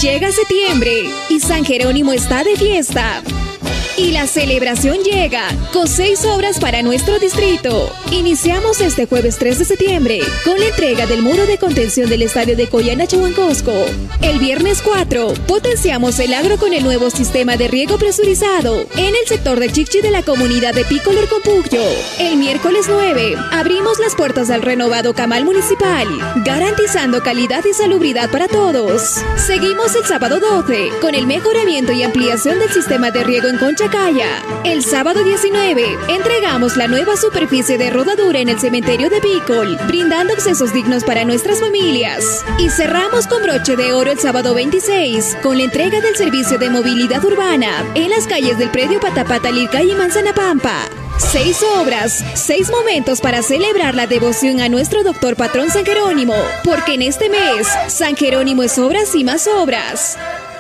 Llega septiembre y San Jerónimo está de fiesta. Y la celebración llega con 6 obras para nuestro distrito. Iniciamos este jueves 3 de septiembre con la entrega del muro de contención del estadio de Coyana Huancosco. El viernes 4 potenciamos el agro con el nuevo sistema de riego presurizado en el sector de Chichi de la comunidad de Picolor Compugyo. El miércoles 9 abrimos las puertas al renovado Camal Municipal, garantizando calidad y salubridad para todos. Seguimos el sábado 12 con el mejoramiento y ampliación del sistema de riego en Concha Calla. El sábado 19 entregamos la nueva superficie de rodadura en el cementerio de Picol, brindando accesos dignos para nuestras familias. Y cerramos con broche de oro el sábado 26 con la entrega del servicio de movilidad urbana en las calles del predio Patapata, Lirca y Manzana Pampa. 6 obras, 6 momentos para celebrar la devoción a nuestro doctor patrón San Jerónimo, porque en este mes San Jerónimo es obras y más obras.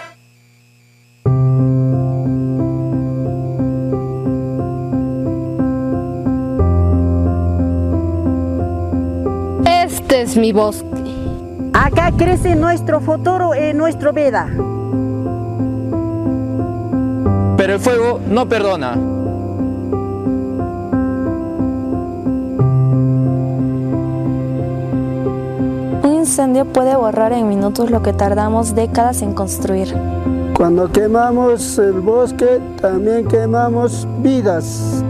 Este es mi bosque. Acá crece nuestro futuro y nuestro vida. Pero el fuego no perdona. Un incendio puede borrar en minutos lo que tardamos décadas en construir. Cuando quemamos el bosque, también quemamos vidas.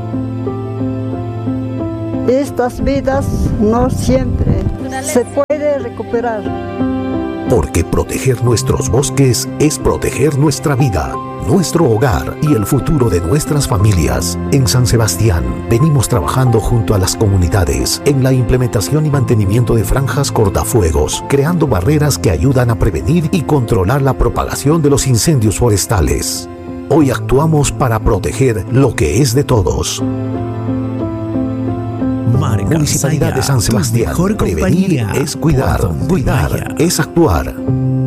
Estas vidas no siempre se puede recuperar. Porque proteger nuestros bosques es proteger nuestra vida, nuestro hogar y el futuro de nuestras familias. En San Sebastián venimos trabajando junto a las comunidades en la implementación y mantenimiento de franjas cortafuegos, creando barreras que ayudan a prevenir y controlar la propagación de los incendios forestales. Hoy actuamos para proteger lo que es de todos. Municipalidad de San Sebastián. Prevenir es cuidar, cuidar es actuar.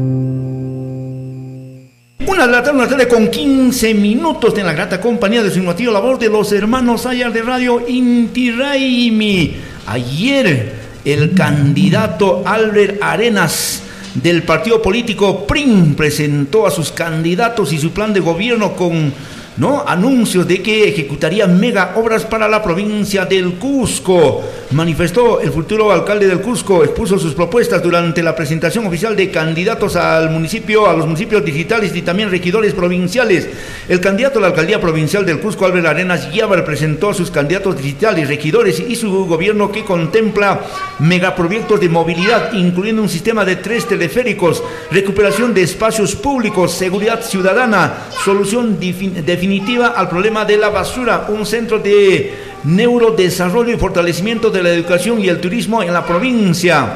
1:00 con 15 minutos en la grata compañía de su informativa labor de los hermanos Ayar de Radio Inti Raymi. Ayer el candidato Albert Arenas del partido político PRIM presentó a sus candidatos y su plan de gobierno con anuncios de que ejecutaría mega obras para la provincia del Cusco. Manifestó el futuro alcalde del Cusco, expuso sus propuestas durante la presentación oficial de candidatos al municipio, a los municipios digitales y también regidores provinciales. El candidato a la alcaldía provincial del Cusco, Albert Arenas Yávar, presentó a sus candidatos digitales, regidores y su gobierno que contempla megaproyectos de movilidad, incluyendo un sistema de 3 teleféricos, recuperación de espacios públicos, seguridad ciudadana, solución definitiva al problema de la basura, un centro de neurodesarrollo y fortalecimiento de la educación y el turismo en la provincia.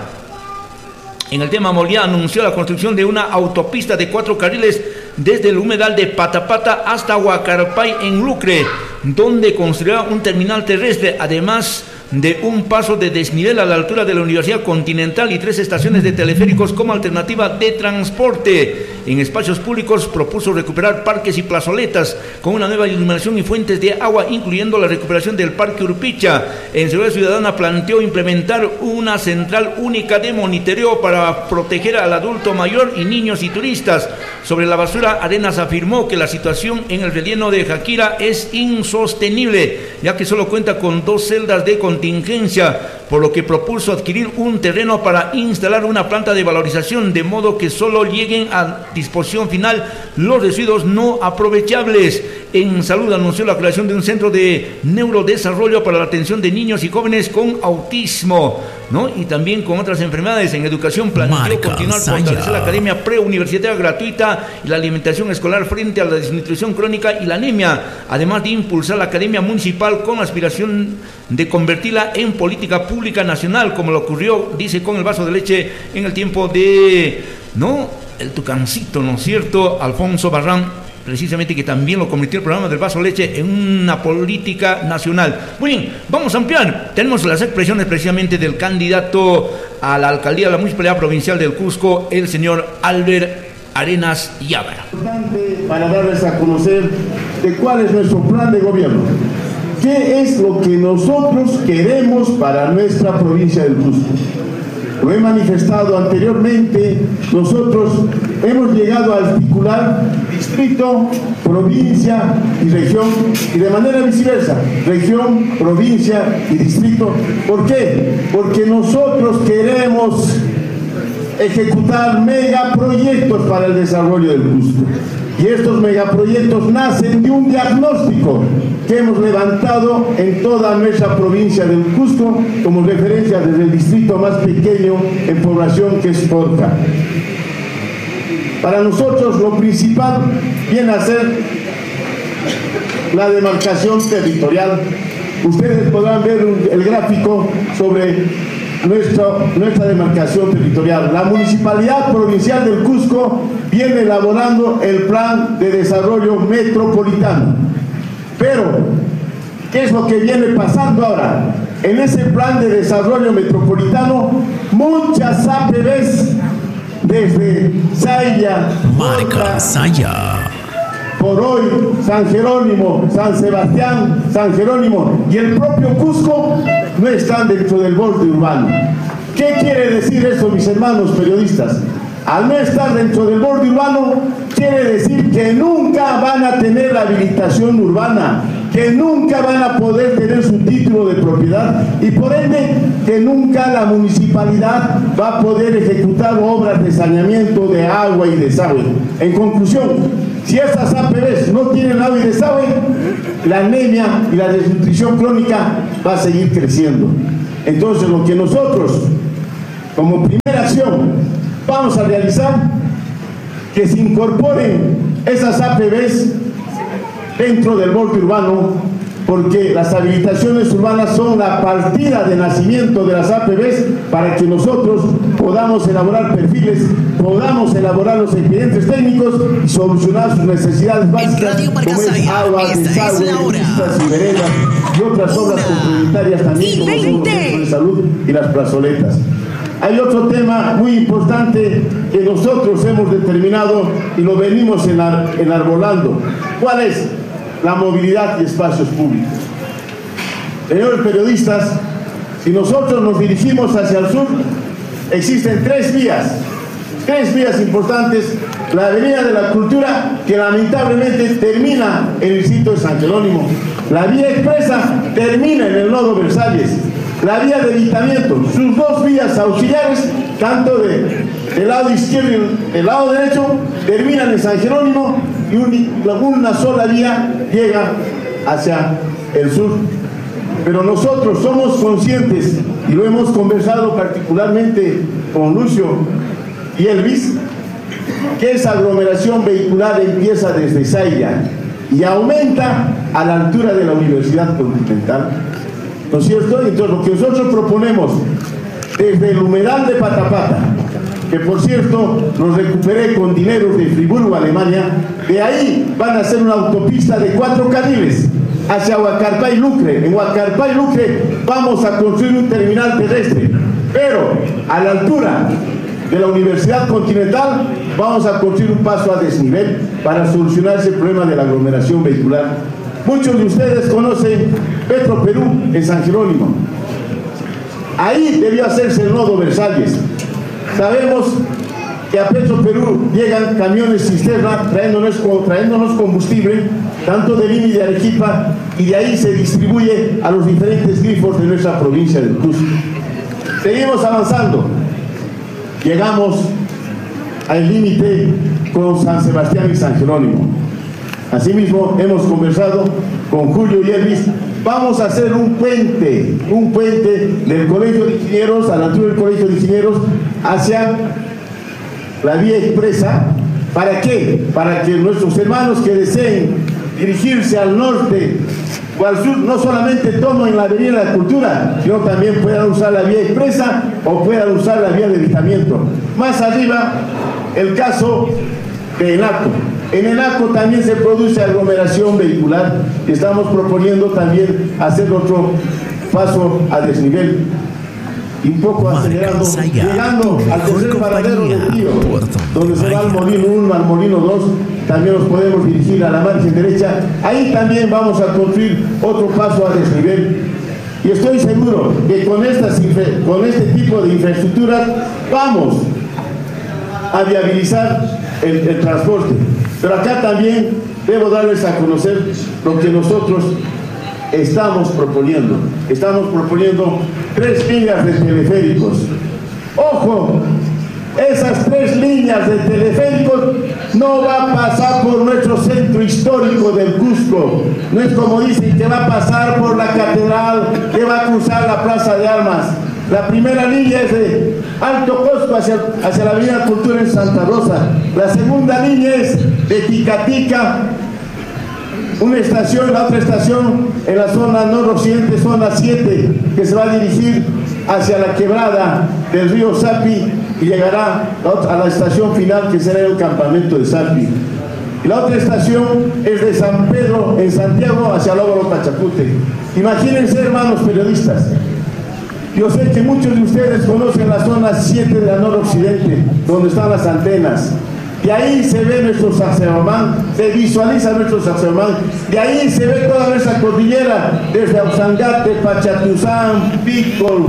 En el tema movilidad anunció la construcción de una autopista de 4 carriles desde el humedal de Patapata hasta Huacarpay en Lucre, donde construirá un terminal terrestre, además de un paso de desnivel a la altura de la Universidad Continental y 3 estaciones de teleféricos como alternativa de transporte. En espacios públicos propuso recuperar parques y plazoletas con una nueva iluminación y fuentes de agua, incluyendo la recuperación del Parque Urpicha. En Seguridad Ciudadana planteó implementar una central única de monitoreo para proteger al adulto mayor y niños y turistas. Sobre la basura, Arenas afirmó que la situación en el relleno de Jaquira es insostenible, ya que solo cuenta con 2 celdas de contingencia, por lo que propuso adquirir un terreno para instalar una planta de valorización, de modo que solo lleguen a disposición final los residuos no aprovechables. En salud anunció la creación de un centro de neurodesarrollo para la atención de niños y jóvenes con autismo, y también con otras enfermedades. En educación planeó continuar fortalecer la academia preuniversitaria gratuita y la alimentación escolar frente a la desnutrición crónica y la anemia, además de impulsar la academia municipal con aspiración de convertirla en política pública nacional, como lo ocurrió, dice, con el vaso de leche en el tiempo de, el Tucancito, ¿no es cierto?, Alfonso Barrán, precisamente, que también lo convirtió el programa del vaso de leche en una política nacional. Muy bien, vamos a ampliar. Tenemos las expresiones precisamente del candidato a la alcaldía de la Municipalidad Provincial del Cusco, el señor Albert Arenas Yávar. Para darles a conocer de cuál es nuestro plan de gobierno. ¿Qué es lo que nosotros queremos para nuestra provincia del Cusco? lo he manifestado anteriormente, nosotros hemos llegado a articular distrito, provincia y región, y de manera viceversa, región, provincia y distrito. ¿Por qué? Porque nosotros queremos ejecutar megaproyectos para el desarrollo del Cusco. Y estos megaproyectos nacen de un diagnóstico que hemos levantado en toda nuestra provincia del Cusco como referencia desde el distrito más pequeño en población, que es Porca. Para nosotros lo principal viene a ser la demarcación territorial. Ustedes podrán ver el gráfico sobre nuestra demarcación territorial. La Municipalidad Provincial del Cusco viene elaborando el Plan de Desarrollo Metropolitano. Pero, ¿qué es lo que viene pasando ahora? En ese Plan de Desarrollo Metropolitano, muchas APBs desde Saya, marca Saya, por hoy, San Jerónimo, San Sebastián, San Jerónimo y el propio Cusco no están dentro del borde urbano. ¿Qué quiere decir eso, mis hermanos periodistas? Al no estar dentro del borde urbano, quiere decir que nunca van a tener la habilitación urbana, que nunca van a poder tener su título de propiedad y por ende que nunca la municipalidad va a poder ejecutar obras de saneamiento de agua y desagüe. En conclusión, si estas APBs no tienen agua y desagüe, la anemia y la desnutrición crónica va a seguir creciendo. Entonces, lo que nosotros, como primera acción, vamos a realizar, que se incorporen esas APBs dentro del borde urbano, porque las habilitaciones urbanas son la partida de nacimiento de las APBs para que nosotros podamos elaborar perfiles, podamos elaborar los expedientes técnicos y solucionar sus necesidades básicas, como es agua, desagüe, pistas y veredas y otras obras complementarias también, como son los centros de salud y las plazoletas. Hay otro tema muy importante que nosotros hemos determinado y lo venimos enarbolando. ¿Cuál es? La movilidad y espacios públicos. Señores periodistas, si nosotros nos dirigimos hacia el sur, existen tres vías importantes. La Avenida de la Cultura, que lamentablemente termina en el sitio de San Jerónimo. La vía expresa termina en el nodo Versalles. La vía de evitamiento, sus dos vías auxiliares, tanto del lado izquierdo y del lado derecho, terminan en San Jerónimo y una sola vía llega hacia el sur. Pero nosotros somos conscientes, y lo hemos conversado particularmente con Lucio y Elvis, que esa aglomeración vehicular empieza desde Saya y aumenta a la altura de la Universidad Continental. ¿No es cierto? Entonces, lo que nosotros proponemos desde el humedal de Patapata, que por cierto los recuperé con dineros de Friburgo, Alemania, de ahí van a hacer una autopista de 4 carriles hacia Huacarpá y Lucre. En Huacarpá y Lucre vamos a construir un terminal terrestre, pero a la altura de la Universidad Continental vamos a construir un paso a desnivel para solucionar ese problema de la aglomeración vehicular. Muchos de ustedes conocen Petro Perú en San Jerónimo. Ahí debió hacerse el nodo Versalles. Sabemos que a Petro Perú llegan camiones cisterna trayéndonos combustible, tanto de Lima y de Arequipa, y de ahí se distribuye a los diferentes grifos de nuestra provincia del Cusco. Seguimos avanzando. Llegamos al límite con San Sebastián y San Jerónimo. Asimismo, hemos conversado con Julio y Elvis. Vamos a hacer un puente del Colegio de Ingenieros, a la altura del Colegio de Ingenieros, hacia la vía expresa. ¿Para qué? Para que nuestros hermanos que deseen dirigirse al norte o al sur, no solamente tomen la Avenida de la Cultura, sino también puedan usar la vía expresa o puedan usar la vía de evitamiento. Más arriba, el caso de Enaco. En Enaco también se produce aglomeración vehicular y estamos proponiendo también hacer otro paso a desnivel y un poco acelerando, llegando al tercer paradero del río, donde se va al molino 1, al molino 2, también nos podemos dirigir a la margen derecha. Ahí también vamos a construir otro paso a desnivel. Y estoy seguro que con este tipo de infraestructuras vamos a viabilizar el transporte. Pero acá también debo darles a conocer lo que nosotros estamos proponiendo. Estamos proponiendo 3 líneas de teleféricos. ¡Ojo! Esas 3 líneas de teleféricos no va a pasar por nuestro centro histórico del Cusco. No es como dicen que va a pasar por la catedral, que va a cruzar la Plaza de Armas. La primera línea es de Alto Cusco hacia la Avenida Cultura en Santa Rosa. La segunda línea es de Ticatica, una estación, la otra estación en la zona noroccidente, zona 7, que se va a dirigir hacia la quebrada del río Sapi y llegará a la estación final, que será el campamento de Sapi. Y la otra estación es de San Pedro en Santiago hacia Lóbaro Pachacute. Imagínense, hermanos periodistas, yo sé que muchos de ustedes conocen la zona 7 de la noroccidente, donde están las antenas. De ahí se ve nuestro Sacsayhuamán, se visualiza nuestro Sacsayhuamán, de ahí se ve toda nuestra cordillera, desde Ausangate, Pachatuzán, Picol,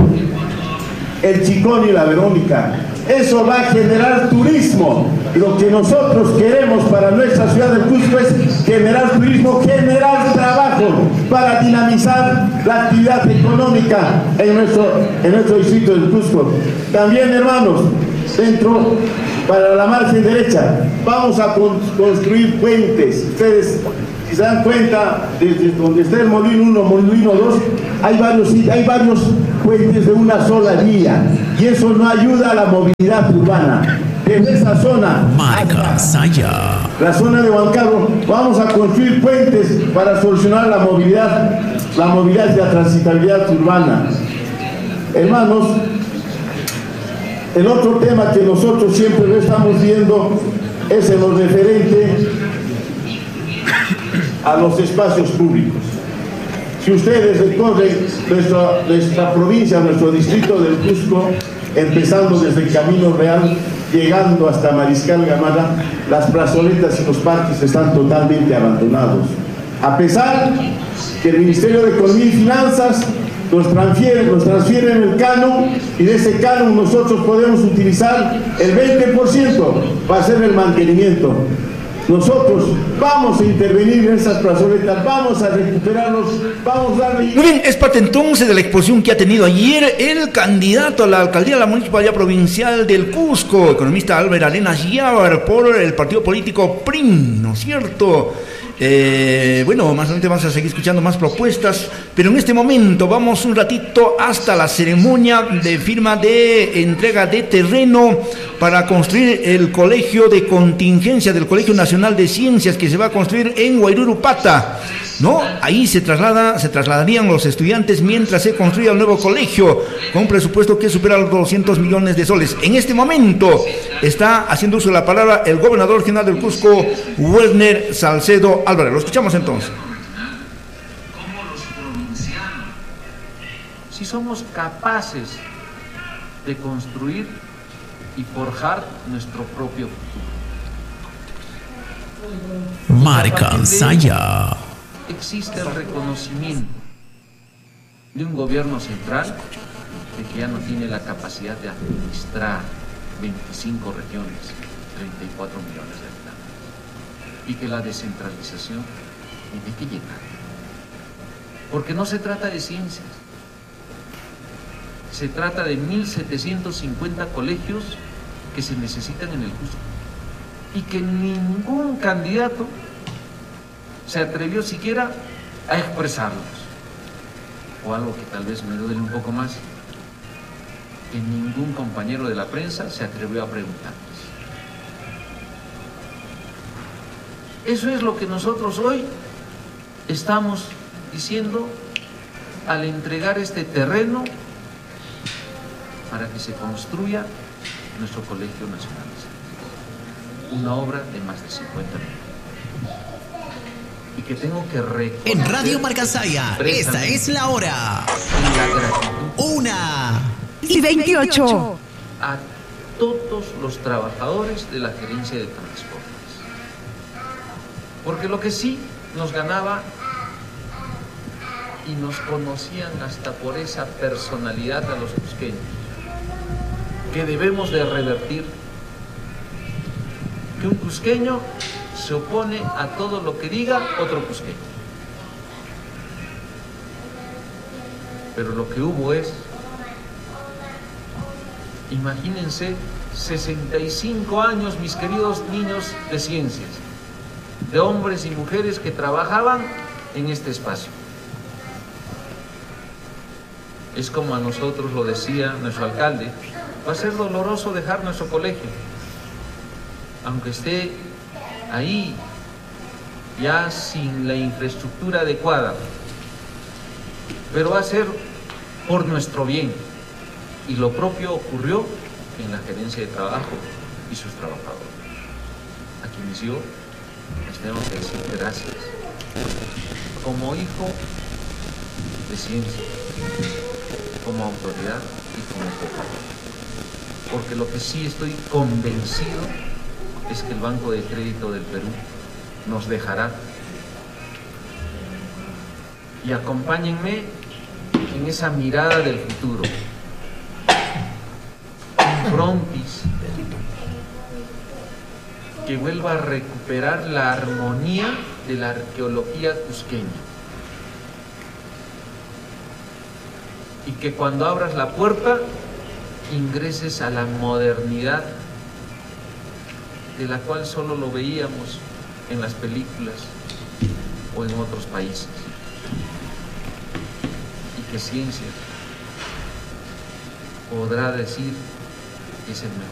el Chicón y la Verónica. Eso va a generar turismo. Y lo que nosotros queremos para nuestra ciudad del Cusco es generar turismo, generar trabajo para dinamizar la actividad económica en nuestro distrito del Cusco. También, hermanos, para la margen derecha, vamos a construir puentes. Ustedes, si se dan cuenta, desde donde está el Molino 1, Molino 2, hay varios puentes de una sola vía, y eso no ayuda a la movilidad urbana. Desde esa zona, Marca Saya, la zona de Huancarro, vamos a construir puentes para solucionar la movilidad y la transitabilidad urbana. Hermanos, el otro tema que nosotros siempre lo estamos viendo es en lo referente a los espacios públicos. Si ustedes recorren nuestra provincia, nuestro distrito del Cusco, empezando desde el Camino Real, llegando hasta Mariscal Gamarra, las plazoletas y los parques están totalmente abandonados. A pesar que el Ministerio de Economía y Finanzas nos transfieren el canon, y de ese canon nosotros podemos utilizar el 20% para hacer el mantenimiento. Nosotros vamos a intervenir en esas plazoletas, vamos a recuperarlos, vamos a darle... Muy bien, es parte entonces de la exposición que ha tenido ayer el candidato a la alcaldía de la Municipalidad Provincial del Cusco, economista Álvaro Arenas Yávar, por el partido político PRIM, ¿no es cierto? Bueno, más adelante vamos a seguir escuchando más propuestas, pero en este momento vamos un ratito hasta la ceremonia de firma de entrega de terreno para construir el colegio de contingencia del Colegio Nacional de Ciencias, que se va a construir en Huayrurupata, ¿no? Ahí se trasladarían los estudiantes mientras se construye el nuevo colegio, con un presupuesto que supera los 200 millones de soles. En este momento está haciendo uso de la palabra el gobernador general del Cusco, Werner Salcedo Álvarez. Lo escuchamos entonces. Como los provincianos, si somos capaces de construir y forjar nuestro propio futuro. Marca Saya. Existe el reconocimiento de un gobierno central de que ya no tiene la capacidad de administrar 25 regiones, 34 millones de habitantes, y que la descentralización tiene que llegar. Porque no se trata de ciencias, se trata de 1.750 colegios que se necesitan en el Cusco y que ningún candidato se atrevió siquiera a expresarlos. O algo que tal vez me duele un poco más, que ningún compañero de la prensa se atrevió a preguntarles. Eso es lo que nosotros hoy estamos diciendo al entregar este terreno para que se construya nuestro Colegio Nacional de Ciencias. Una obra de más de 50 millones. Y que tengo que reconocer En Radio Marca Saya, esta es la hora. La 1:28. a todos los trabajadores de la gerencia de transportes. Porque lo que sí nos ganaba y nos conocían hasta por esa personalidad a los cusqueños, que debemos de revertir. Que un cusqueño se opone a todo lo que diga otro cusqueño. Pero lo que hubo es, imagínense, 65 años, mis queridos niños de ciencias, de hombres y mujeres que trabajaban en este espacio. Es como a nosotros lo decía nuestro alcalde, va a ser doloroso dejar nuestro colegio, aunque esté ahí ya sin la infraestructura adecuada, pero va a ser por nuestro bien. Y lo propio ocurrió en la gerencia de trabajo y sus trabajadores, a quienes yo les tengo que decir gracias, como hijo de ciencia, como autoridad y como papá. Porque lo que sí estoy convencido es que el Banco de Crédito del Perú nos dejará. Y acompáñenme en esa mirada del futuro. Un frontis que vuelva a recuperar la armonía de la arqueología cusqueña. Y que cuando abras la puerta ingreses a la modernidad de la cual solo lo veíamos en las películas o en otros países. Y que ciencia podrá decir que es el mejor.